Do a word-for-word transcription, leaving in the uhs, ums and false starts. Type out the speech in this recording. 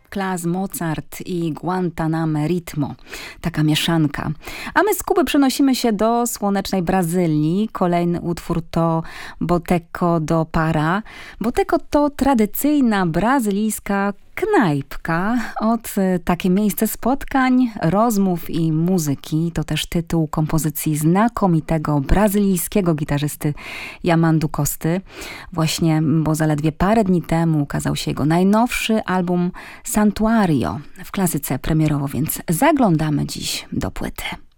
Class Mozart i Guantanamo Ritmo. Taka mieszanka. A my z Kuby przenosimy się do słonecznej Brazylii. Kolejny utwór to Boteco do Para. Boteco to tradycyjna brazylijska knajpka, od takie miejsce spotkań, rozmów i muzyki. To też tytuł kompozycji znakomitego brazylijskiego gitarzysty Yamandu Costy. Właśnie, bo zaledwie parę dni temu ukazał się jego najnowszy album Santuario w klasyce premierowo, więc zaglądamy dziś do płyty.